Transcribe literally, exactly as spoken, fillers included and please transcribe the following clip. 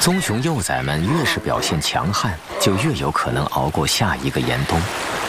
棕熊幼崽们越是表现强悍，就越有可能熬过下一个严冬。